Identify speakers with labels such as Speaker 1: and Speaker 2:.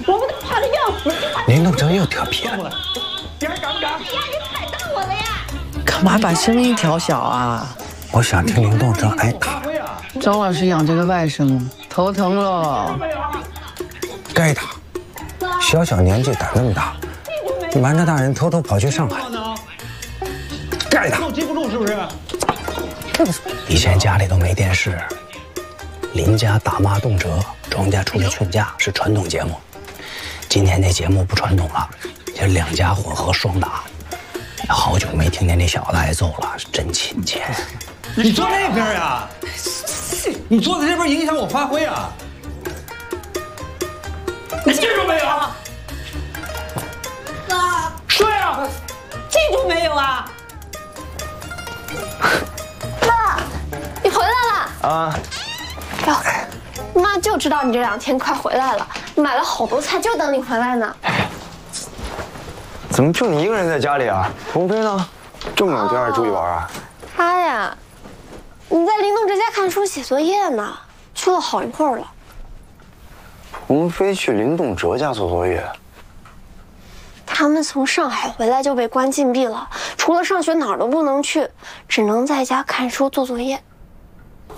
Speaker 1: 我们都怕的要死。
Speaker 2: 林东哲又调皮了，
Speaker 1: 你还敢不敢？哎呀，你踩到我了呀！
Speaker 3: 干嘛把声音调小啊？
Speaker 2: 我想听林东哲挨打。
Speaker 3: 张老师养这个外甥头疼了，
Speaker 2: 该打。小小年纪胆那么大，瞒着大人偷偷跑去上海，该打。
Speaker 4: 记不住是不是？
Speaker 2: 以前家里都没电视，邻家打骂动辄，庄家出来劝架是传统节目。今天这节目不传统了，这两家混合双打。好久没听见这小子挨揍了，真亲切。
Speaker 4: 你坐那边呀？你坐在这边影响我发挥啊！你记住没有？
Speaker 1: 哥，
Speaker 4: 说呀！
Speaker 1: 记住没有啊？
Speaker 5: 爸，你回来了
Speaker 2: 啊！
Speaker 5: 哟，妈就知道你这2天快回来了，买了好多菜，就等你回来呢。
Speaker 6: 怎么就你一个人在家里啊？鸿飞呢？这么冷天还出去玩啊？
Speaker 5: 他呀，你在林东哲家看书写作业呢，去了好一会儿了。
Speaker 6: 鸿飞去林栋哲家做作业。
Speaker 5: 他们从上海回来就被关禁闭了，除了上学哪儿都不能去，只能在家看书做作业。